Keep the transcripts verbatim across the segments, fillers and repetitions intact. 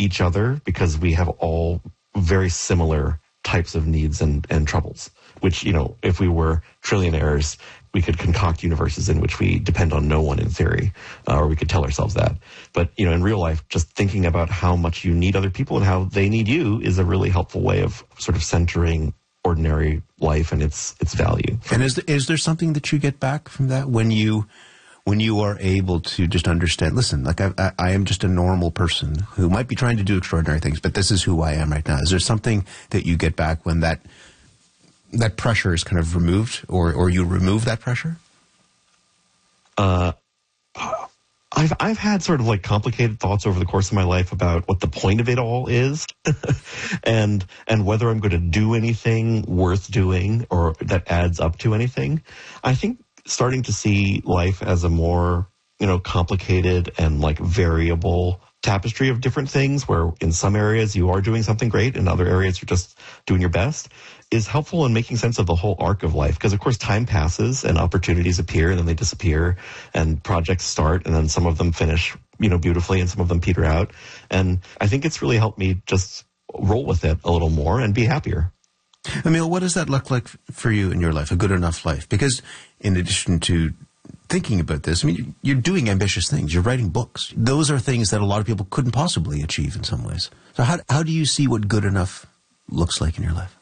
each other because we have all very similar types of needs and, and troubles, which, you know, if we were trillionaires, we could concoct universes in which we depend on no one in theory, uh, or we could tell ourselves that. But, you know, in real life, just thinking about how much you need other people and how they need you is a really helpful way of sort of centering ordinary life and its its value. And is there, is there something that you get back from that when you when you are able to just understand, listen, like I, I, I am just a normal person who might be trying to do extraordinary things, but this is who I am right now. Is there something that you get back when that that pressure is kind of removed, or, or you remove that pressure? Uh, I've I've had sort of like complicated thoughts over the course of my life about what the point of it all is, and and whether I'm going to do anything worth doing or that adds up to anything. I think starting to see life as a more, you know, complicated and like variable tapestry of different things, where in some areas you are doing something great, in other areas you're just doing your best, is helpful in making sense of the whole arc of life. Because, of course, time passes and opportunities appear and then they disappear and projects start and then some of them finish, you know, beautifully and some of them peter out. And I think it's really helped me just roll with it a little more and be happier. Emil, what does that look like for you in your life, a good enough life? Because in addition to thinking about this, I mean, you're doing ambitious things. You're writing books. Those are things that a lot of people couldn't possibly achieve in some ways. So how how do you see what good enough looks like in your life?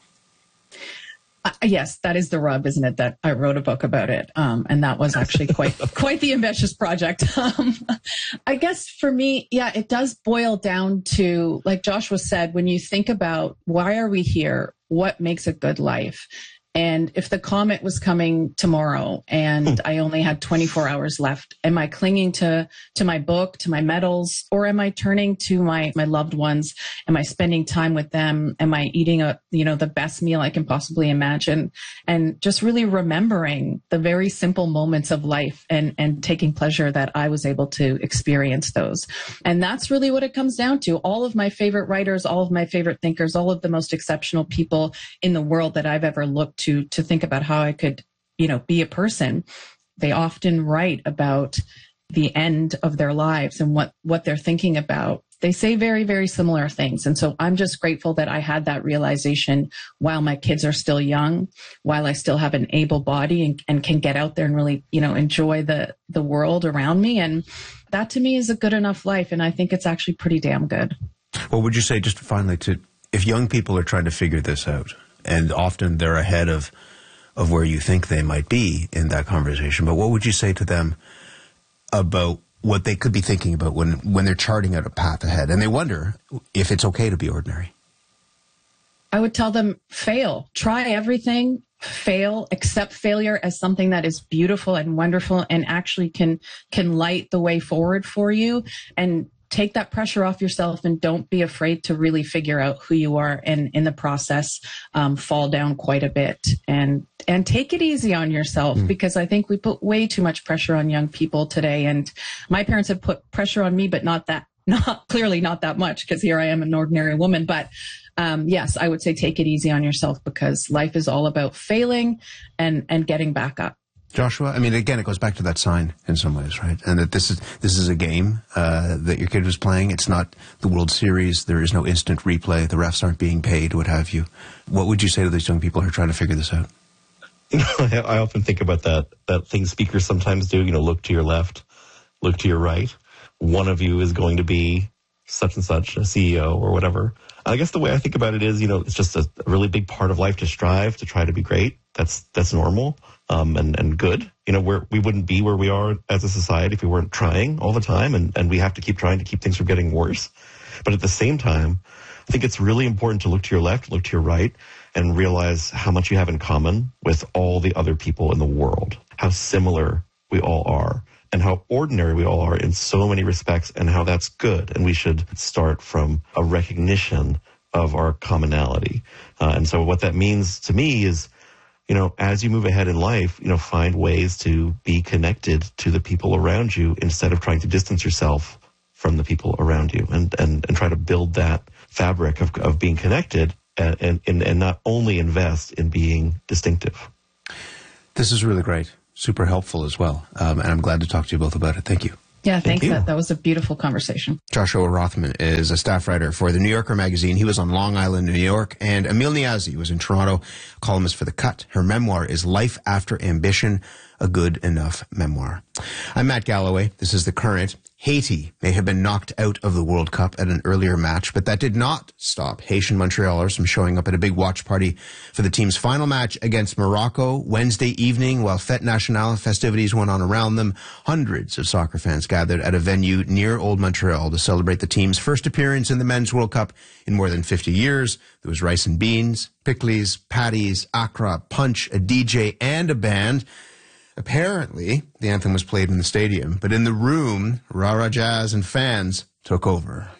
Uh, yes, that is the rub, isn't it? That I wrote a book about it, um, and that was actually quite quite the ambitious project. Um, I guess for me, yeah, it does boil down to, like Joshua said, when you think about why are we here, what makes a good life. And if the comet was coming tomorrow and I only had twenty-four hours left, am I clinging to, to my book, to my medals, or am I turning to my, my loved ones? Am I spending time with them? Am I eating a, you know, the best meal I can possibly imagine? And just really remembering the very simple moments of life and, and taking pleasure that I was able to experience those. And that's really what it comes down to. All of my favorite writers, all of my favorite thinkers, all of the most exceptional people in the world that I've ever looked to, to think about how I could, you know, be a person, they often write about the end of their lives and what, what they're thinking about. They say very, very similar things. And so I'm just grateful that I had that realization while my kids are still young, while I still have an able body and, and can get out there and really, you know, enjoy the, the world around me. And that to me is a good enough life. And I think it's actually pretty damn good. What would you say, just finally, to if young people are trying to figure this out, and often they're ahead of, of where you think they might be in that conversation, but what would you say to them about what they could be thinking about when, when they're charting out a path ahead and they wonder if it's okay to be ordinary? I would tell them, fail, try everything, fail, accept failure as something that is beautiful and wonderful and actually can, can light the way forward for you, and take that pressure off yourself and don't be afraid to really figure out who you are, and in the process, um, fall down quite a bit, and, and take it easy on yourself, mm. because I think we put way too much pressure on young people today. And my parents have put pressure on me, but not that, not clearly not that much, because here I am, an ordinary woman. But um, yes, I would say take it easy on yourself, because life is all about failing and, and getting back up. Joshua, I mean, again, it goes back to that sign in some ways, right? And that this is this is a game uh, that your kid was playing. It's not the World Series. There is no instant replay. The refs aren't being paid, what have you. What would you say to these young people who are trying to figure this out? You know, I often think about that, that thing speakers sometimes do, you know, look to your left, look to your right. One of you is going to be such and such, a C E O or whatever. I guess the way I think about it is, you know, it's just a, a really big part of life to strive, to try to be great. That's that's normal. Um, and, and good. You know, we're, we wouldn't be where we are as a society if we weren't trying all the time, and, and we have to keep trying to keep things from getting worse. But at the same time, I think it's really important to look to your left, look to your right, and realize how much you have in common with all the other people in the world, how similar we all are, and how ordinary we all are in so many respects, and how that's good. And we should start from a recognition of our commonality. Uh, and so what that means to me is, you know, as you move ahead in life, you know, find ways to be connected to the people around you instead of trying to distance yourself from the people around you, and, and, and try to build that fabric of, of being connected, and, and, and not only invest in being distinctive. This is really great. Super helpful as well. Um, and I'm glad to talk to you both about it. Thank you. Yeah, Thank thanks. you. That, that was a beautiful conversation. Joshua Rothman is a staff writer for The New Yorker magazine. He was on Long Island, New York. And Emil Niazi was in Toronto, columnist for The Cut. Her memoir is Life After Ambition, a good enough memoir. I'm Matt Galloway. This is The Current. Haiti may have been knocked out of the World Cup at an earlier match, but that did not stop Haitian Montrealers from showing up at a big watch party for the team's final match against Morocco Wednesday evening. While Fête Nationale festivities went on around them, hundreds of soccer fans gathered at a venue near Old Montreal to celebrate the team's first appearance in the Men's World Cup in more than fifty years. There was rice and beans, pickles, patties, akra, punch, a D J, and a band. Apparently, the anthem was played in the stadium, but in the room, rah-rah jazz and fans took over.